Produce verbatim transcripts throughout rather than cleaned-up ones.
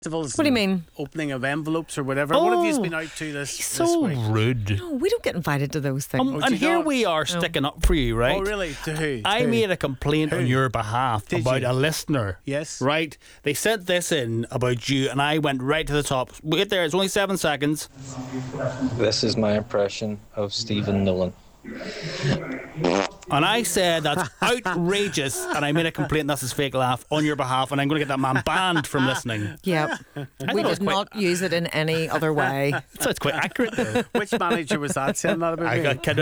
What do you mean? Opening of envelopes or whatever. Oh, what have you been out to this, he's this so week? rude. No, we don't get invited to those things. Um, Oh, and do you here not? we are sticking up for you, right? Oh, really? To who? I Who? made a complaint Who? on your behalf Did about you? a listener. Yes. Right? They sent this in about you, and I went right to the top. Wait there, it's only seven seconds. This is my impression of Stephen Nolan. And I said that's outrageous, and I made a complaint that's his fake laugh on your behalf, and I'm going to get that man banned from listening. Yep. We it was did not use it in any other way. So it's quite accurate, though. Which manager was that saying that about I me? got kind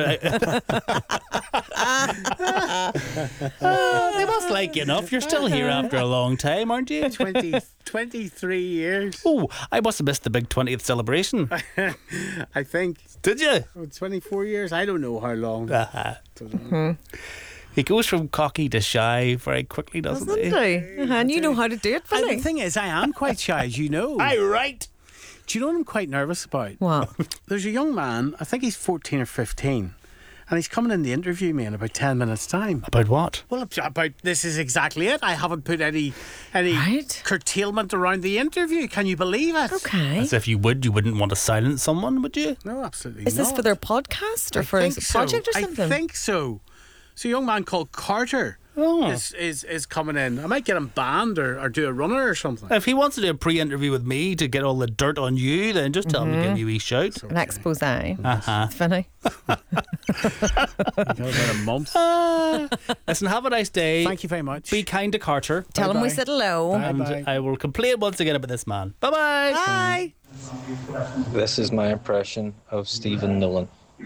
of. They must like you enough. You're still here after a long time, aren't you? twenty, twenty-three years. Oh, I must have missed the big twentieth celebration. I think. Did you? Oh, twenty-four years? I don't know how long. Uh-huh. Don't know. He goes from cocky to shy very quickly, doesn't, Doesn't he? he? Uh-huh. And you know how to do it, And Vinny. the thing is, I am quite shy, as you know. Aye, right. Do you know what I'm quite nervous about? What? There's a young man, I think he's fourteen or fifteen, and he's coming in to interview me in about ten minutes' time. About what? Well, about this is exactly it. I haven't put any any Right. curtailment around the interview. Can you believe it? Okay. As if you would, you wouldn't want to silence someone, would you? No, absolutely Is this not. for their podcast or I for think his so. project or something? I think so. So a young man called Carter Oh. is, is is coming in. I might get him banned or, or do a runner or something. If he wants to do a pre-interview with me to get all the dirt on you, then just tell him to give you a wee shout. An expose. Uh-huh. Vinny. Got about a month. Uh, listen, have a nice day. Thank you very much. Be kind to Carter. Tell him we Bye-bye. said hello. Bye. And Bye-bye. I will complain once again about this man. Bye-bye. Bye. This is my impression of Stephen Nolan.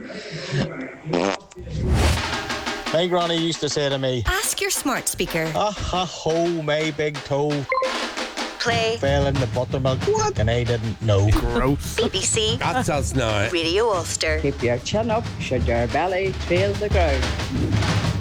My granny used to say to me, Ask your smart speaker. ah ha ho, my big toe Play fell in the buttermilk. What? And I didn't know. Gross. B B C That's us now. Radio Ulster. Keep your chin up should your belly trail the ground.